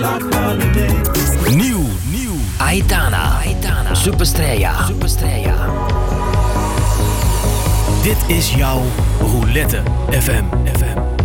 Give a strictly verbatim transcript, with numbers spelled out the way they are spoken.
Nieuw, nieuw. Aitana, Aitana. Superstrella, Superstrella. Dit is jouw Roulette F M, F M.